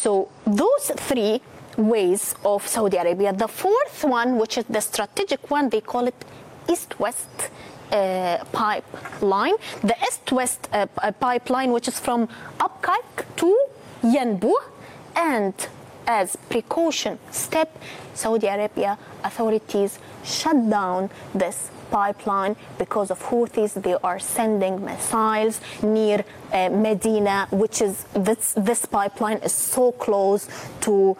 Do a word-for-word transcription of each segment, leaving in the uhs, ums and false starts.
So those three ways of Saudi Arabia. The fourth one, which is the strategic one, they call it East-West uh, pipeline. The East-West uh, pipeline, which is from Abqaiq to Yanbu, and as precaution step, Saudi Arabia authorities shut down this pipeline because of Houthis. They are sending missiles near uh, Medina, which is this this pipeline is so close to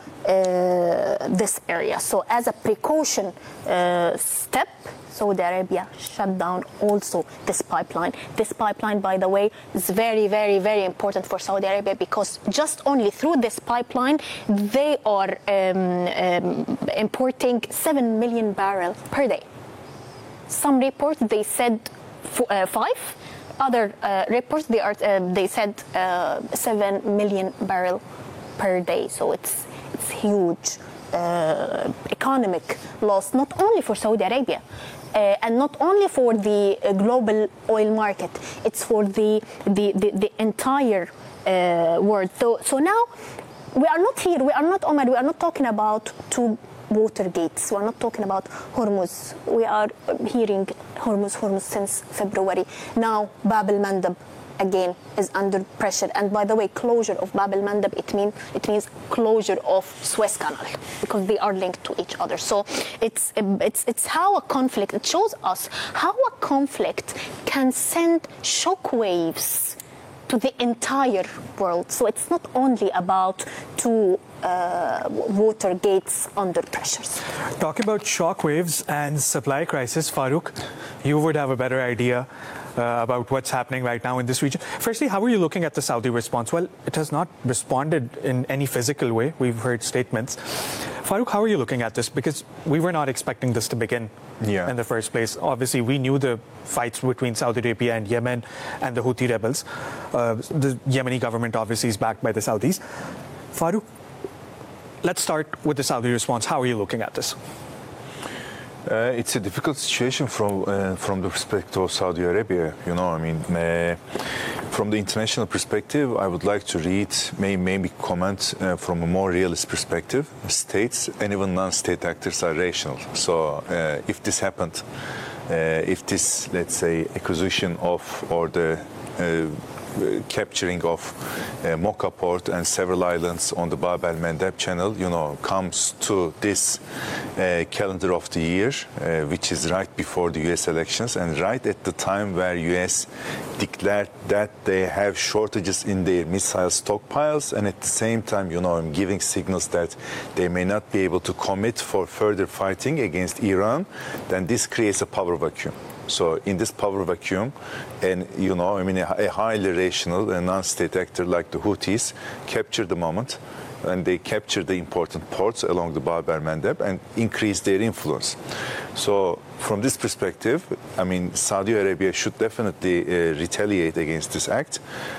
uh, this area. So as a precaution uh, step, Saudi Arabia shut down also this pipeline. This pipeline, by the way, is very, very, very important for Saudi Arabia because just only through this pipeline, they are um, um, importing seven million barrels per day. Some reports they said f- uh, five. Other uh, reports they are uh, they said uh, seven million barrel per day. So it's it's huge uh, economic loss, not only for Saudi Arabia uh, and not only for the uh, global oil market. It's for the the the, the entire uh, world. So so now we are not here. We are not Omar. We are not talking about two water gates. We're not talking about Hormuz. We are hearing Hormuz, Hormuz since February. Now Bab el-Mandab again is under pressure. And by the way, closure of Bab el-Mandab, it means it means closure of Suez Canal because they are linked to each other. So it's it's it's how a conflict. It shows us how a conflict can send shockwaves to the entire world. So it's not only about two uh, water gates under pressures. Talk about shockwaves and supply crisis, Farouk. You would have a better idea uh, about what's happening right now in this region. Firstly, how are you looking at the Saudi response? Well, it has not responded in any physical way. We've heard statements. Farouk, how are you looking at this? Because we were not expecting this to begin yeah. in the first place. Obviously, we knew the fights between Saudi Arabia and Yemen and the Houthi rebels. Uh, the Yemeni government obviously is backed by the Saudis. Farouk, let's start with the Saudi response. How are you looking at this? Uh, it's a difficult situation from uh, from the perspective of Saudi Arabia. You know, I mean, uh, from the international perspective, I would like to read, may, maybe comment uh, from a more realist perspective. States and even non-state actors are rational. So, uh, if this happened, uh, if this, let's say, acquisition of or the uh, capturing of uh, Mocha port and several islands on the Bab el-Mandab channel, you know, comes to this uh, calendar of the year, uh, which is right before the U S elections and right at the time where U S declared that they have shortages in their missile stockpiles, and at the same time, you know, giving signals that they may not be able to commit for further fighting against Iran, then this creates a power vacuum. So in this power vacuum, and you know, I mean, a, a highly rational and non-state actor like the Houthis captured the moment, and they captured the important ports along the Bab el-Mandab and increased their influence. So from this perspective, I mean, Saudi Arabia should definitely uh, retaliate against this act.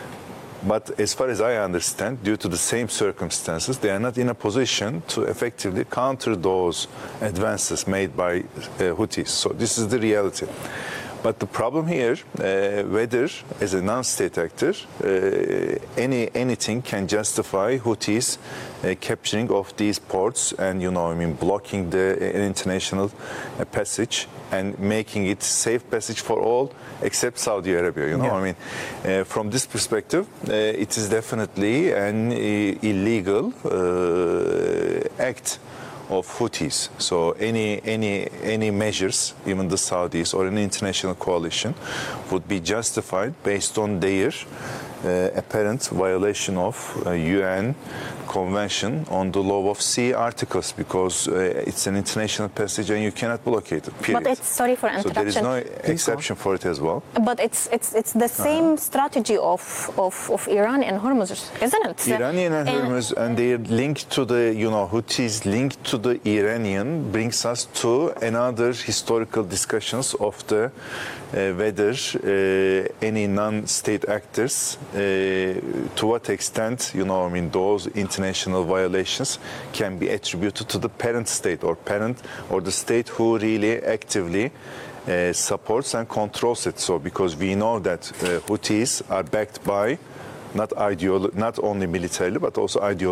But as far as I understand, due to the same circumstances, they are not in a position to effectively counter those advances made by uh, Houthis. So this is the reality. But the problem here, uh, whether as a non-state actor, uh, any anything can justify Houthis uh, capturing of these ports and, you know, I mean, blocking the uh, international uh, passage and making it safe passage for all except Saudi Arabia. You know, yeah. I mean, uh, from this perspective, uh, it is definitely an uh, illegal uh, act of Houthis. So any any any measures, even the Saudis or an international coalition, would be justified based on their uh, apparent violation of uh, U N Convention on the Law of Sea articles, because uh, it's an international passage and you cannot blockade it. Period. But it's sorry for interruption. So there is no exception for it as well. But it's it's it's the same uh-huh. strategy of, of of Iran and Hormuz, isn't it? Iranian and Hormuz and their link to the, you know, Houthis link to the Iranian brings us to another historical discussions of the uh, whether uh, any non-state actors, uh, to what extent, you know, I mean, those international violations can be attributed to the parent state or parent or the state who really actively uh, supports and controls it. So because we know that uh, Houthis are backed by not ideolo- not only militarily but also ideologically